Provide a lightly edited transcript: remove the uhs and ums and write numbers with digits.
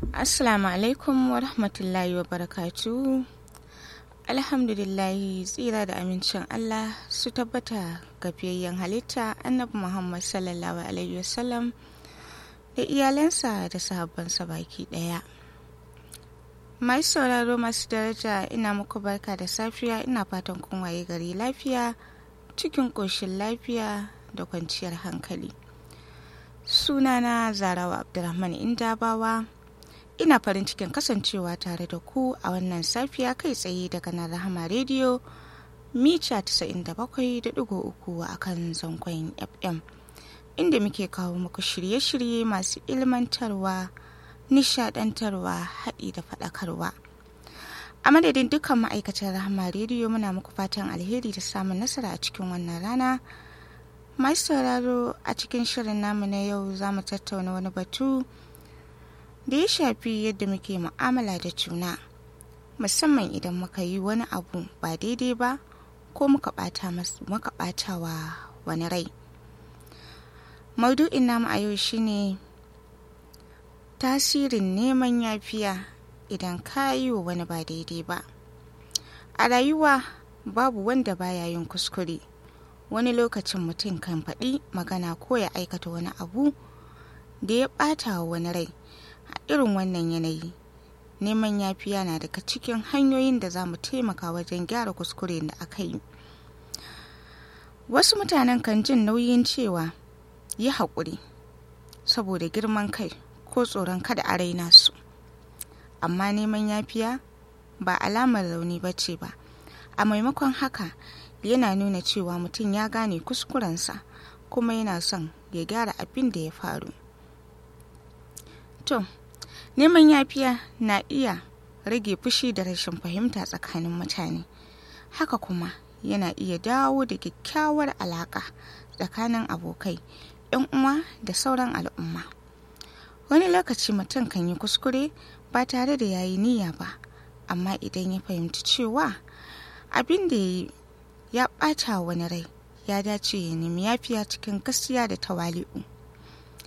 Assalamu alaikum wa rahmatullahi wa barakatu. Alhamdulillahi, tsira da amincin Allah su tabbata ga fiyayyen halitta Annabi Muhammad sallallahu alaihi wasallam da iyalansa da sahabbansa baki daya. Mai sauraro masu daraja, ina muku barka da safiya, ina fatan kun waye gari lafiya cikin koshin lafiya da kwanciyar hankali. Sunana Zarawa Abdulrahman Indabawa. Ina farin cikin kasancewa tare da ku a wannan safiya kai tsaye daga nan Rahama Radio mita 97.3 a kan zangon FM, inda muke kawo muku shirye-shirye masu ilmantarwa, nishadantarwa, haɗi da faɗakarwa. A madadin dukkan ma'aikatan Rahama Radio muna muku fatan alheri da samun nasara a cikin wannan rana. Mai sauraro, a cikin shirin namu na yau za mu tattauna wani batu da ya shafi yadda muke mu'amala da juna, musamman idan muka yi wani abu ba daidai ba ko muka ɓata wa wani rai. Maudu'in namu a yau shine tasirin neman yafiya idan ka yi wa wani ba daidai ba. A rayuwa babu wanda baya yin kuskure. Wani lokacin mutum kan faɗi magana ko ya aikata wani abu da ya ɓata wa wani rai. A irin wannan yanayi, neman yafiya na daga cikin hanyoyin da za mu taimaka wajen gyara kuskure da aka yi. Wasu mutanen kan jin nauyin cewa yi haƙuri saboda girman kai ko tsoron kada a raina su. Amma neman yafiya ba alamar rauni ba ce ba. A maimakon haka, yana nuna cewa mutum ya gane kuskurensa kuma yana son ya gyara abin da ya faru. To, neman yafiya na iya rage fushi da rashin fahimta tsakanin mutane. Haka kuma yana iya dawo da kyakkyawar alaƙa tsakanin abokai, 'yan uwa da sauran al'umma. Wani lokaci mutum kan yi kuskure ba tare da ya yi niyya ba, amma idan ya fahimci cewa abin da ya ɓata wani rai, ya dace ya nemi yafiya cikin gaskiya da tawali'u.